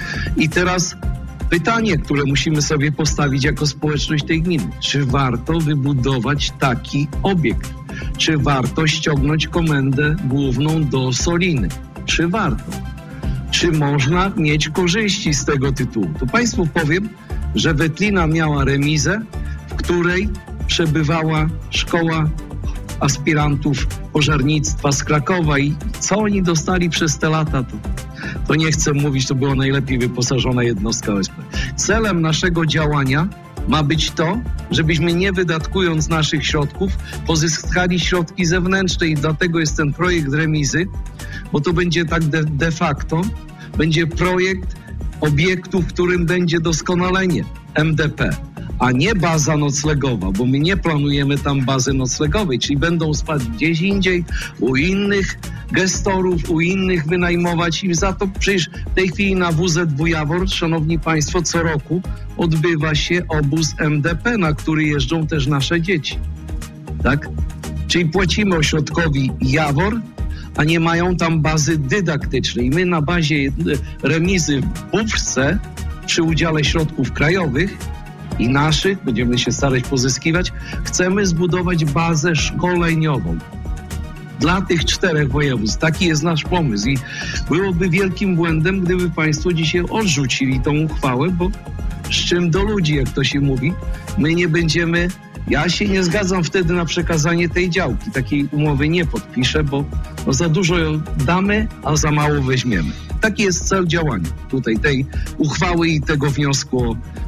I teraz pytanie, które musimy sobie postawić jako społeczność tej gminy. Czy warto wybudować taki obiekt? Czy warto ściągnąć komendę główną do Soliny? Czy warto? Czy można mieć korzyści z tego tytułu? To państwu powiem, że Wetlina miała remizę, w której przebywała szkoła aspirantów pożarnictwa z Krakowa i co oni dostali przez te lata, to nie chcę mówić, to była najlepiej wyposażona jednostka OSP. Celem naszego działania ma być to, żebyśmy nie wydatkując naszych środków, pozyskali środki zewnętrzne i dlatego jest ten projekt remizy, bo to będzie tak de facto, będzie projekt obiektu, w którym będzie doskonalenie MDP, a nie baza noclegowa, bo my nie planujemy tam bazy noclegowej, czyli będą spać gdzieś indziej, u innych gestorów, u innych wynajmować i za to przecież w tej chwili na WZW Jawor, szanowni państwo, co roku odbywa się obóz MDP, na który jeżdżą też nasze dzieci. Tak? Czyli płacimy ośrodkowi Jawor, a nie mają tam bazy dydaktycznej. My na bazie remizy w Bóbrzce przy udziale środków krajowych i naszych, będziemy się starać pozyskiwać, chcemy zbudować bazę szkoleniową dla tych 4 województw. Taki jest nasz pomysł i byłoby wielkim błędem, gdyby państwo dzisiaj odrzucili tą uchwałę, bo z czym do ludzi, jak to się mówi, my nie będziemy. Ja się nie zgadzam wtedy na przekazanie tej działki. Takiej umowy nie podpiszę, bo za dużo damy, a za mało weźmiemy. Taki jest cel działania tutaj tej uchwały i tego wniosku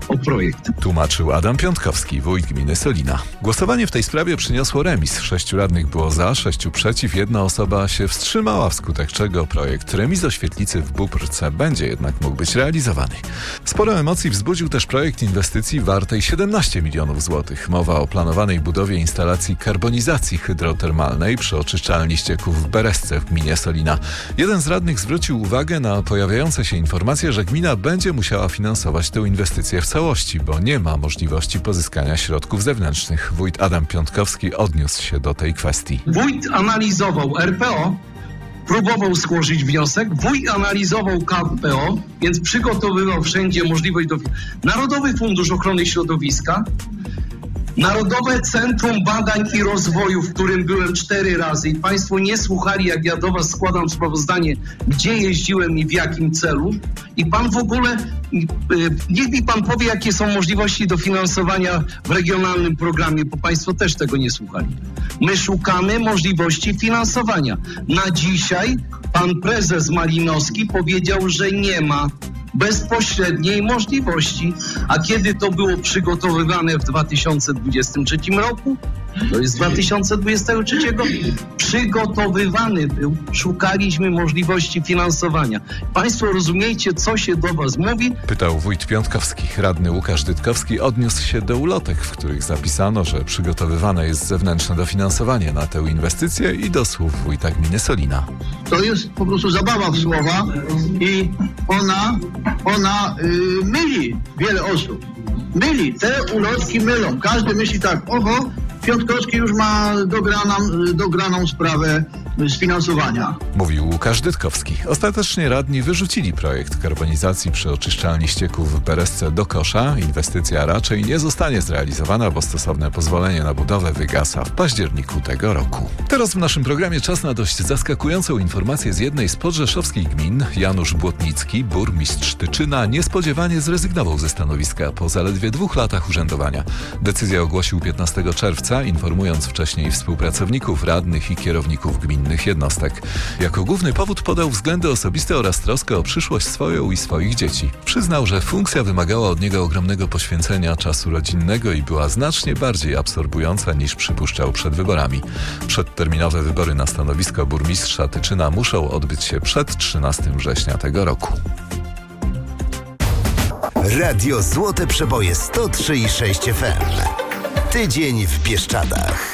o projekt. Tłumaczył Adam Piątkowski, wójt gminy Solina. Głosowanie w tej sprawie przyniosło remis. 6 radnych było za, 6 przeciw, 1 osoba się wstrzymała, wskutek czego projekt remizoświetlicy w Bóbrce będzie jednak mógł być realizowany. Sporo emocji wzbudził też projekt inwestycji wartej 17 milionów złotych. Mowa o planowanej budowie instalacji karbonizacji hydrotermalnej przy oczyszczalni ścieków w Beresce w gminie Solina. Jeden z radnych zwrócił uwagę na pojawiające się informacje, że gmina będzie musiała finansować tę inwestycję w całości, bo nie ma możliwości pozyskania środków zewnętrznych. Wójt Adam Piątkowski odniósł się do tej kwestii. Wójt analizował RPO, próbował złożyć wniosek, wójt analizował KPO, więc przygotowywał wszędzie możliwość do... Narodowy Fundusz Ochrony Środowiska, Narodowe Centrum Badań i Rozwoju, w którym byłem 4 razy i Państwo nie słuchali, jak ja do Was składam sprawozdanie, gdzie jeździłem i w jakim celu. I Pan w ogóle, niech mi Pan powie, jakie są możliwości dofinansowania w regionalnym programie, bo Państwo też tego nie słuchali. My szukamy możliwości finansowania. Na dzisiaj Pan Prezes Malinowski powiedział, że nie ma bezpośredniej możliwości. A kiedy to było przygotowywane w 2023 roku? To jest 2023. Przygotowywany był. Szukaliśmy możliwości finansowania. Państwo rozumiecie, co się do Was mówi? Pytał wójt Piątkowski. Radny Łukasz Dytkowski odniósł się do ulotek, w których zapisano, że przygotowywane jest zewnętrzne dofinansowanie na tę inwestycję i do słów wójta gminy Solina. To jest po prostu zabawa w słowa i ona myli wiele osób. Myli, te ulotki mylą. Każdy myśli tak, oho, Piątkowski już ma dograną sprawę sfinansowania. Mówił Łukasz Dytkowski. Ostatecznie radni wyrzucili projekt karbonizacji przy oczyszczalni ścieków w Beresce do kosza. Inwestycja raczej nie zostanie zrealizowana, bo stosowne pozwolenie na budowę wygasa w październiku tego roku. Teraz w naszym programie czas na dość zaskakującą informację z jednej z podrzeszowskich gmin. Janusz Błotnicki, burmistrz Tyczyna, niespodziewanie zrezygnował ze stanowiska po zaledwie 2 latach urzędowania. Decyzję ogłosił 15 czerwca, informując wcześniej współpracowników, radnych i kierowników gminnych jednostek. Jako główny powód podał względy osobiste oraz troskę o przyszłość swoją i swoich dzieci. Przyznał, że funkcja wymagała od niego ogromnego poświęcenia czasu rodzinnego i była znacznie bardziej absorbująca niż przypuszczał przed wyborami. Przedterminowe wybory na stanowisko burmistrza Tyczyna muszą odbyć się przed 13 września tego roku. Radio Złote Przeboje 103,6 FM. Tydzień w Bieszczadach.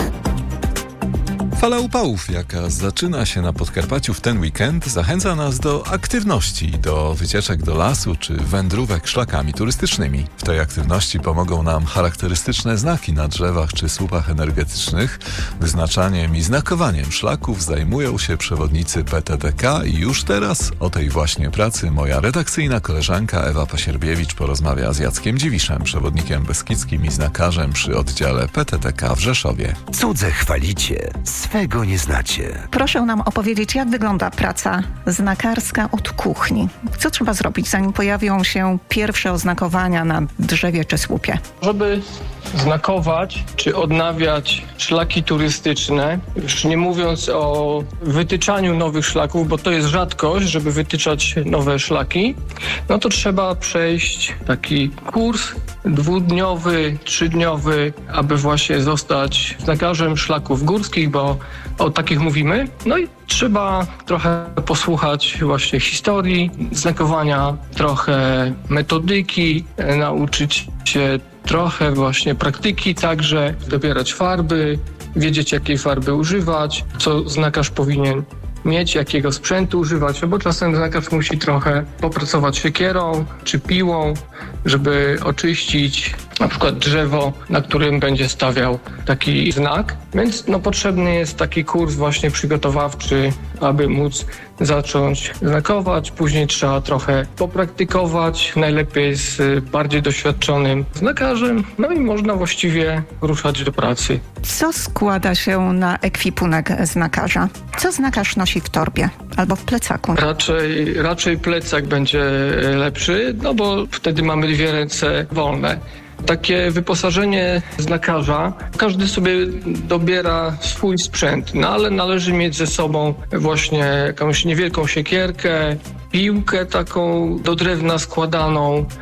Fala upałów, jaka zaczyna się na Podkarpaciu w ten weekend, zachęca nas do aktywności, do wycieczek do lasu czy wędrówek szlakami turystycznymi. W tej aktywności pomogą nam charakterystyczne znaki na drzewach czy słupach energetycznych. Wyznaczaniem i znakowaniem szlaków zajmują się przewodnicy PTTK i już teraz o tej właśnie pracy moja redakcyjna koleżanka Ewa Pasierbiewicz porozmawia z Jackiem Dziwiszem, przewodnikiem beskidzkim i znakarzem przy oddziale PTTK w Rzeszowie. Cudze chwalicie, swego nie znacie. Proszę nam opowiedzieć, jak wygląda praca znakarska od kuchni. Co trzeba zrobić, zanim pojawią się pierwsze oznakowania na drzewie czy słupie? Żeby znakować czy odnawiać szlaki turystyczne, już nie mówiąc o wytyczaniu nowych szlaków, bo to jest rzadkość, żeby wytyczać nowe szlaki, no to trzeba przejść taki kurs 2-dniowy, 3-dniowy, aby właśnie zostać znakarzem szlaków górskich, bo o takich mówimy. No i trzeba trochę posłuchać właśnie historii znakowania, trochę metodyki, nauczyć się trochę właśnie praktyki, także dobierać farby, wiedzieć jakiej farby używać, co znakarz powinien mieć, jakiego sprzętu używać, bo czasem znakarz musi trochę popracować siekierą czy piłą, żeby oczyścić na przykład drzewo, na którym będzie stawiał taki znak. Więc potrzebny jest taki kurs właśnie przygotowawczy, aby móc zacząć znakować. Później trzeba trochę popraktykować, najlepiej z bardziej doświadczonym znakarzem, no i można właściwie ruszać do pracy. Co składa się na ekwipunek znakarza? Co znakarz nosi w torbie albo w plecaku? Raczej plecak będzie lepszy, bo wtedy mamy 2 ręce wolne. Takie wyposażenie znakarza, każdy sobie dobiera swój sprzęt, ale należy mieć ze sobą właśnie jakąś niewielką siekierkę, piłkę taką do drewna składaną,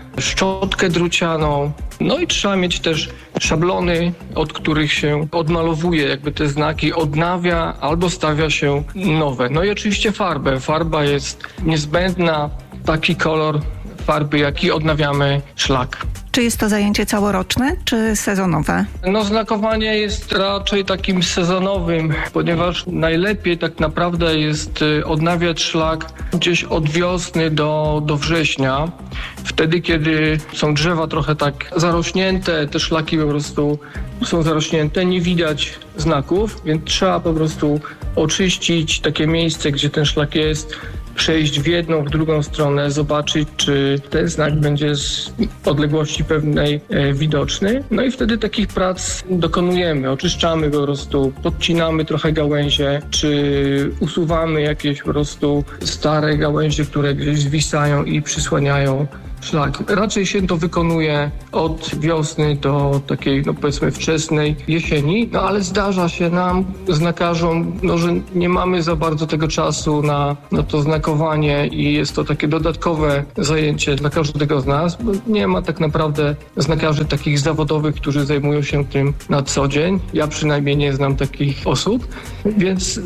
szczotkę drucianą. No i trzeba mieć też szablony, od których się odmalowuje jakby te znaki, odnawia albo stawia się nowe. No i oczywiście farbę. Farba jest niezbędna, taki kolor farby, jaki odnawiamy szlak. Czy jest to zajęcie całoroczne, czy sezonowe? No znakowanie jest raczej takim sezonowym, ponieważ najlepiej tak naprawdę jest odnawiać szlak gdzieś od wiosny do września. Wtedy, kiedy są drzewa trochę tak zarośnięte, te szlaki po prostu są zarośnięte, nie widać znaków, więc trzeba po prostu oczyścić takie miejsce, gdzie ten szlak jest, przejść w jedną, w drugą stronę, zobaczyć, czy ten znak będzie z odległości pewnej widoczny. No i wtedy takich prac dokonujemy. Oczyszczamy po prostu, podcinamy trochę gałęzie, czy usuwamy jakieś po prostu stare gałęzie, które gdzieś zwisają i przysłaniają szlak. Raczej się to wykonuje od wiosny do takiej, no powiedzmy, wczesnej jesieni, no ale zdarza się nam, znakarzom, no, że nie mamy za bardzo tego czasu na to znakowanie i jest to takie dodatkowe zajęcie dla każdego z nas, bo nie ma tak naprawdę znakarzy takich zawodowych, którzy zajmują się tym na co dzień. Ja przynajmniej nie znam takich osób, więc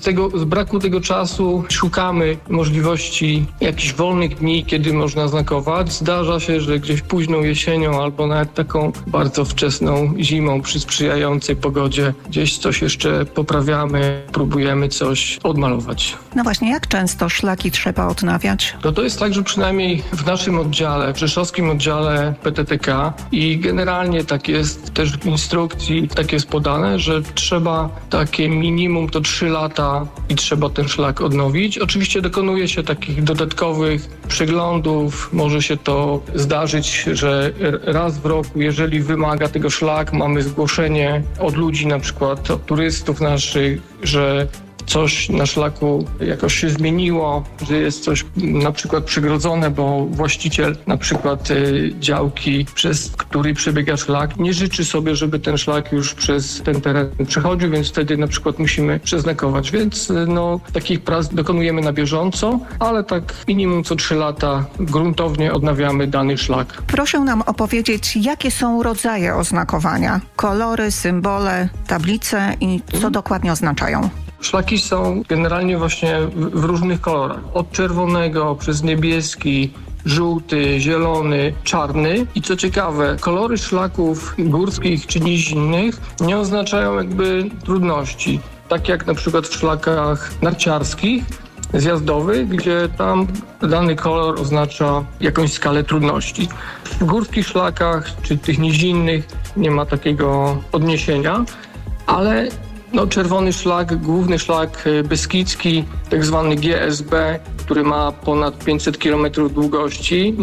z braku tego czasu szukamy możliwości jakichś wolnych dni, kiedy można znakować. Zdarza się, że gdzieś późną jesienią albo nawet taką bardzo wczesną zimą przy sprzyjającej pogodzie gdzieś coś jeszcze poprawiamy, próbujemy coś odmalować. No właśnie, jak często szlaki trzeba odnawiać? To jest tak, że przynajmniej w naszym oddziale, w rzeszowskim oddziale PTTK i generalnie tak jest też w instrukcji, tak jest podane, że trzeba takie minimum to 3 lata i trzeba ten szlak odnowić. Oczywiście dokonuje się takich dodatkowych przeglądów, może się to zdarzyć, że raz w roku, jeżeli wymaga tego szlak, mamy zgłoszenie od ludzi, na przykład od turystów naszych, że coś na szlaku jakoś się zmieniło, że jest coś na przykład przegrodzone, bo właściciel na przykład działki, przez który przebiega szlak, nie życzy sobie, żeby ten szlak już przez ten teren przechodził, więc wtedy na przykład musimy przeznakować. Więc takich prac dokonujemy na bieżąco, ale tak minimum co 3 lata gruntownie odnawiamy dany szlak. Proszę nam opowiedzieć, jakie są rodzaje oznakowania? Kolory, symbole, tablice i co dokładnie oznaczają? Szlaki są generalnie właśnie w różnych kolorach. Od czerwonego przez niebieski, żółty, zielony, czarny. I co ciekawe, kolory szlaków górskich czy nizinnych nie oznaczają jakby trudności. Tak jak na przykład w szlakach narciarskich, zjazdowych, gdzie tam dany kolor oznacza jakąś skalę trudności. W górskich szlakach czy tych nizinnych nie ma takiego odniesienia, ale czerwony szlak, główny szlak beskidzki, tak zwany GSB, który ma ponad 500 km długości,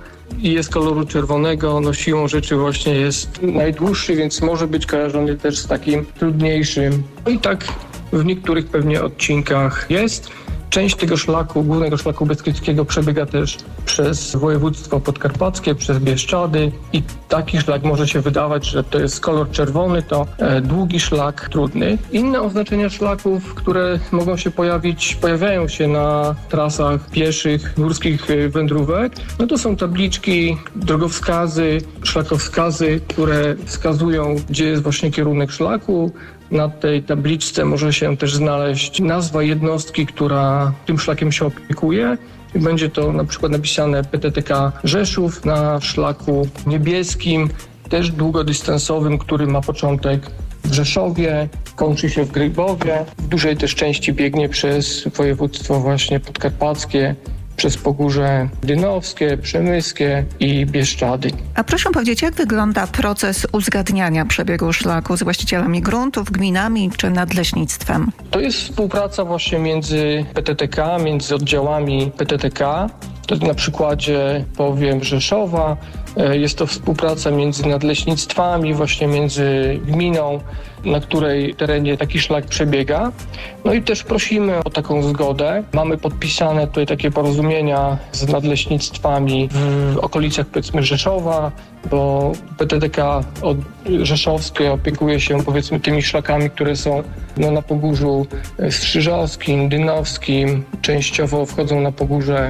i jest koloru czerwonego, siłą rzeczy właśnie jest najdłuższy, więc może być kojarzony też z takim trudniejszym. I tak w niektórych pewnie odcinkach jest. Część tego szlaku, głównego szlaku beskidzkiego przebiega też przez województwo podkarpackie, przez Bieszczady i taki szlak może się wydawać, że to jest kolor czerwony, to długi szlak trudny. Inne oznaczenia szlaków, które mogą się pojawiają się na trasach pieszych, górskich wędrówek, to są tabliczki, drogowskazy, szlakowskazy, które wskazują, gdzie jest właśnie kierunek szlaku. Na tej tabliczce może się też znaleźć nazwa jednostki, która tym szlakiem się opiekuje. I będzie to na przykład napisane PTTK Rzeszów na szlaku niebieskim, też długodystansowym, który ma początek w Rzeszowie, kończy się w Grybowie. W dużej też części biegnie przez województwo właśnie podkarpackie, przez Pogórze Dynowskie, Przemyskie i Bieszczady. A proszę powiedzieć, jak wygląda proces uzgadniania przebiegu szlaku z właścicielami gruntów, gminami czy nadleśnictwem? To jest współpraca właśnie między PTTK, między oddziałami PTTK. To na przykładzie powiem Rzeszowa. Jest to współpraca między nadleśnictwami, właśnie między gminą, na której terenie taki szlak przebiega. I też prosimy o taką zgodę. Mamy podpisane tutaj takie porozumienia z nadleśnictwami w okolicach powiedzmy Rzeszowa, bo PTTK rzeszowskie opiekuje się powiedzmy tymi szlakami, które są na Pogórzu Strzyżowskim, Dynowskim, częściowo wchodzą na Pogórze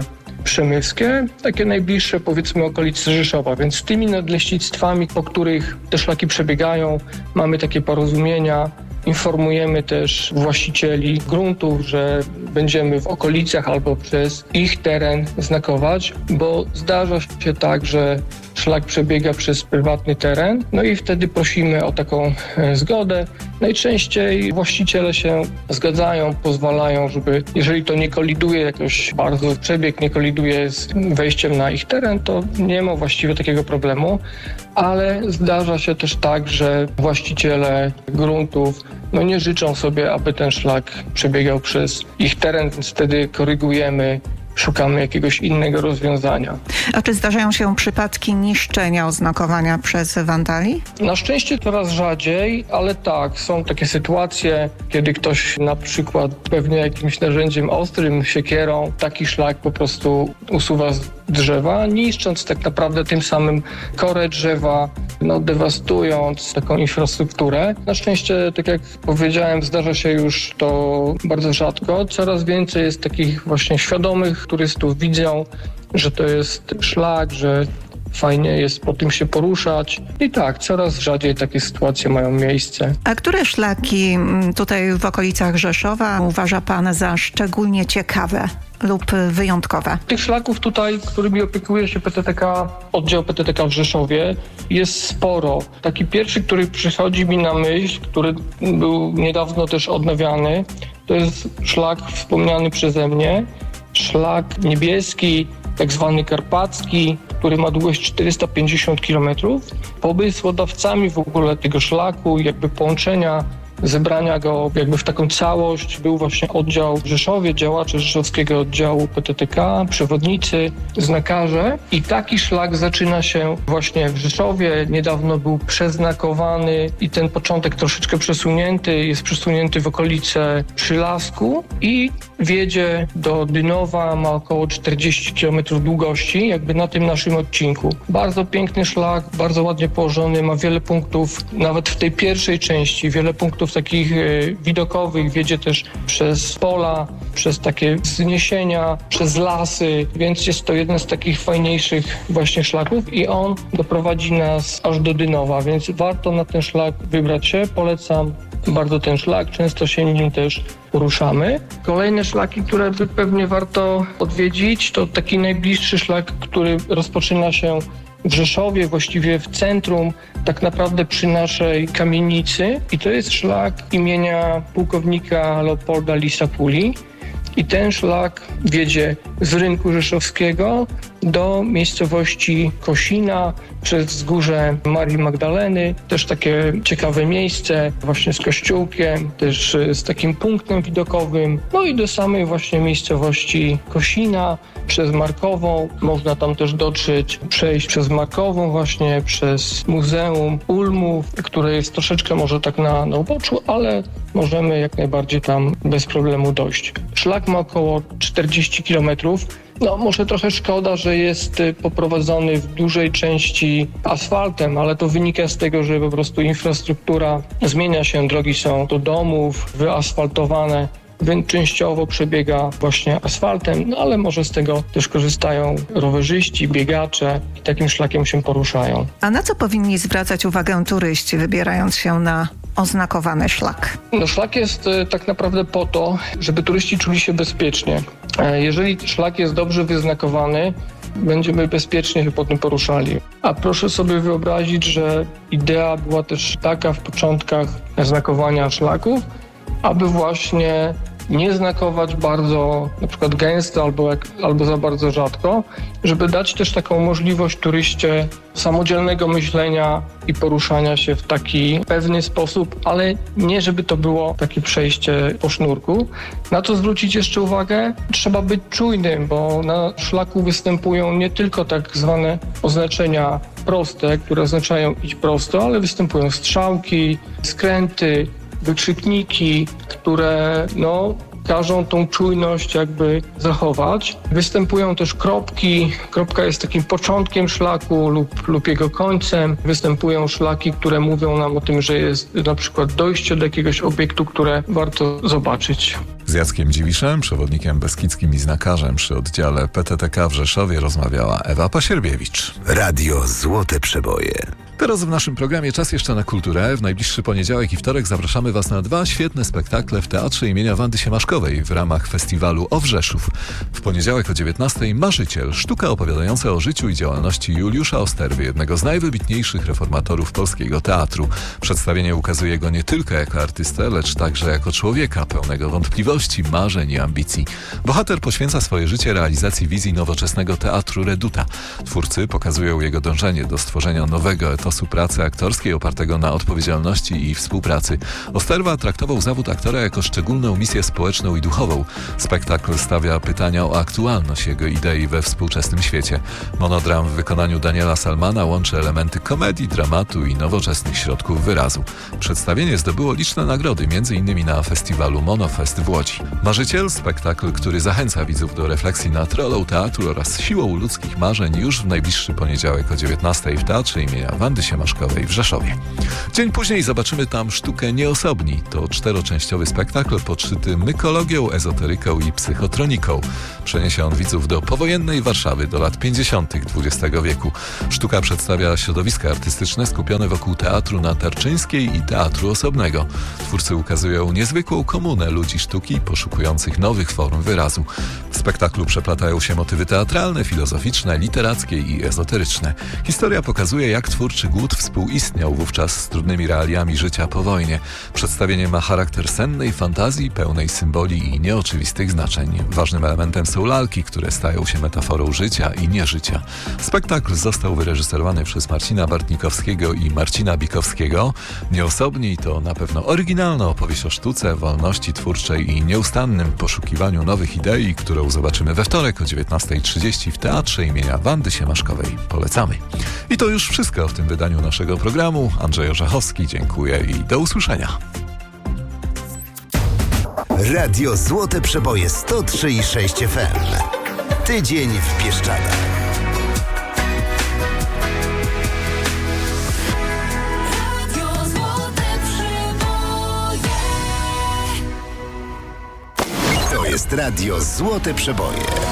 przemyskie, takie najbliższe powiedzmy okolicy Rzeszowa, więc z tymi nadleśnictwami, po których te szlaki przebiegają, mamy takie porozumienia. Informujemy też właścicieli gruntów, że będziemy w okolicach albo przez ich teren znakować, bo zdarza się tak, że szlak przebiega przez prywatny teren, no i wtedy prosimy o taką zgodę. Najczęściej właściciele się zgadzają, pozwalają, żeby jeżeli to nie koliduje jakoś bardzo, przebieg nie koliduje z wejściem na ich teren, to nie ma właściwie takiego problemu, ale zdarza się też tak, że właściciele gruntów nie życzą sobie, aby ten szlak przebiegał przez ich teren, więc wtedy korygujemy, szukamy jakiegoś innego rozwiązania. A czy zdarzają się przypadki niszczenia oznakowania przez wandali? Na szczęście coraz rzadziej, ale tak, są takie sytuacje, kiedy ktoś na przykład pewnie jakimś narzędziem ostrym, siekierą, taki szlak po prostu usuwa z drzewa, niszcząc tak naprawdę tym samym korę drzewa, dewastując taką infrastrukturę. Na szczęście, tak jak powiedziałem, zdarza się już to bardzo rzadko. Coraz więcej jest takich właśnie świadomych turystów, widzą, że to jest szlak, że fajnie jest po tym się poruszać. I tak, coraz rzadziej takie sytuacje mają miejsce. A które szlaki tutaj w okolicach Rzeszowa uważa pan za szczególnie ciekawe lub wyjątkowe? Tych szlaków tutaj, którymi opiekuje się PTTK, oddział PTTK w Rzeszowie, jest sporo. Taki pierwszy, który przychodzi mi na myśl, który był niedawno też odnawiany, to jest szlak wspomniany przeze mnie. Szlak niebieski, tak zwany karpacki, który ma długość 450 km. Pomysłodawcami w ogóle tego szlaku, jakby połączenia, zebrania go jakby w taką całość był właśnie oddział w Rzeszowie, działacze rzeszowskiego oddziału PTTK, przewodnicy, znakarze. I taki szlak zaczyna się właśnie w Rzeszowie. Niedawno był przeznakowany i ten początek troszeczkę przesunięty, jest przesunięty w okolice Przylasku i wiedzie do Dynowa, ma około 40 km długości, jakby na tym naszym odcinku. Bardzo piękny szlak, bardzo ładnie położony, ma wiele punktów, nawet w tej pierwszej części, wiele punktów takich widokowych, wiedzie też przez pola, przez takie wzniesienia, przez lasy, więc jest to jeden z takich fajniejszych właśnie szlaków i on doprowadzi nas aż do Dynowa, więc warto na ten szlak wybrać się, polecam bardzo ten szlak, często się nim też poruszamy. Kolejne szlaki, które by pewnie warto odwiedzić, to taki najbliższy szlak, który rozpoczyna się w Rzeszowie, właściwie w centrum, tak naprawdę przy naszej kamienicy i to jest szlak imienia pułkownika Leopolda Lisa-Puli. I ten szlak wiedzie z rynku rzeszowskiego do miejscowości Kosina przez wzgórze Marii Magdaleny. Też takie ciekawe miejsce właśnie z kościółkiem, też z takim punktem widokowym. No i do samej właśnie miejscowości Kosina przez Markową. Można tam też dotrzeć, przejść przez Markową właśnie, przez Muzeum Ulmów, które jest troszeczkę może tak na uboczu, ale możemy jak najbardziej tam bez problemu dojść. Szlak ma około 40 km. Może trochę szkoda, że jest poprowadzony w dużej części asfaltem, ale to wynika z tego, że po prostu infrastruktura zmienia się, drogi są do domów, wyasfaltowane, więc częściowo przebiega właśnie asfaltem, ale może z tego też korzystają rowerzyści, biegacze i takim szlakiem się poruszają. A na co powinni zwracać uwagę turyści, wybierając się na oznakowany szlak? Szlak jest tak naprawdę po to, żeby turyści czuli się bezpiecznie. Jeżeli szlak jest dobrze wyznakowany, będziemy bezpiecznie się po tym poruszali. A proszę sobie wyobrazić, że idea była też taka w początkach znakowania szlaków, aby właśnie nie znakować bardzo na przykład gęsto albo za bardzo rzadko, żeby dać też taką możliwość turyście samodzielnego myślenia i poruszania się w taki pewny sposób, ale nie żeby to było takie przejście po sznurku. Na co zwrócić jeszcze uwagę? Trzeba być czujnym, bo na szlaku występują nie tylko tak zwane oznaczenia proste, które oznaczają idź prosto, ale występują strzałki, skręty, wykrzykniki, które każą tą czujność jakby zachować. Występują też kropki. Kropka jest takim początkiem szlaku lub jego końcem. Występują szlaki, które mówią nam o tym, że jest na przykład dojście do jakiegoś obiektu, które warto zobaczyć. Z Jackiem Dziwiszem, przewodnikiem beskidzkim i znakarzem przy oddziale PTTK w Rzeszowie rozmawiała Ewa Pasierbiewicz. Radio Złote Przeboje. Teraz w naszym programie czas jeszcze na kulturę. W najbliższy poniedziałek i wtorek zapraszamy Was na 2 świetne spektakle w Teatrze imienia Wandy Siemaszkowej w ramach festiwalu Owrzeszów. W poniedziałek o 19:00 Marzyciel, sztuka opowiadająca o życiu i działalności Juliusza Osterwy, jednego z najwybitniejszych reformatorów polskiego teatru. Przedstawienie ukazuje go nie tylko jako artystę, lecz także jako człowieka pełnego wątpliwości, marzeń i ambicji. Bohater poświęca swoje życie realizacji wizji nowoczesnego teatru Reduta. Twórcy pokazują jego dążenie do stworzenia nowego etosu pracy aktorskiej opartego na odpowiedzialności i współpracy. Osterwa traktował zawód aktora jako szczególną misję społeczną i duchową. Spektakl stawia pytania o aktualność jego idei we współczesnym świecie. Monodram w wykonaniu Daniela Salmana łączy elementy komedii, dramatu i nowoczesnych środków wyrazu. Przedstawienie zdobyło liczne nagrody, m.in. na festiwalu Monofest w Łodzi. Marzyciel, spektakl, który zachęca widzów do refleksji nad rolą teatru oraz siłą ludzkich marzeń, już w najbliższy poniedziałek o 19:00 w Teatrze imienia Wandy Siemaszkowej w Rzeszowie. Dzień później zobaczymy tam sztukę Nieosobni. To 4-częściowy spektakl podszyty mykologią, ezoteryką i psychotroniką. Przeniesie on widzów do powojennej Warszawy, do lat 50. XX wieku. Sztuka przedstawia środowiska artystyczne skupione wokół teatru na Tarczyńskiej i teatru osobnego. Twórcy ukazują niezwykłą komunę ludzi sztuki poszukujących nowych form wyrazu. W spektaklu przeplatają się motywy teatralne, filozoficzne, literackie i ezoteryczne. Historia pokazuje, jak twórczy głód współistniał wówczas z trudnymi realiami życia po wojnie. Przedstawienie ma charakter sennej fantazji, pełnej symboli i nieoczywistych znaczeń. Ważnym elementem są lalki, które stają się metaforą życia i nieżycia. Spektakl został wyreżyserowany przez Marcina Bartnikowskiego i Marcina Bikowskiego. Nieosobni to na pewno oryginalna opowieść o sztuce, wolności twórczej i nieustannym poszukiwaniu nowych idei, którą zobaczymy we wtorek o 19:30 w Teatrze imienia Wandy Siemaszkowej. Polecamy. I to już wszystko w tym wydaniu naszego programu. Andrzej Orzechowski, dziękuję i do usłyszenia. Radio Złote Przeboje 103,6 FM. Tydzień w Bieszczadach. To jest Radio Złote Przeboje.